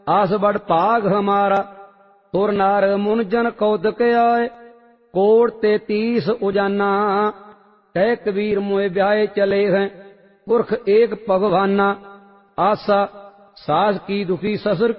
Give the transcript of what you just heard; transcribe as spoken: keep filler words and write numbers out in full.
आस बड़ भाग हमारा। तुर नार मुन जन कौतक आए, कोट तैतीस उजाना। कह कबीर मोए ब्याहे चले हैं, पुरख एक भगवाना। आसा सास की दुखी ससुर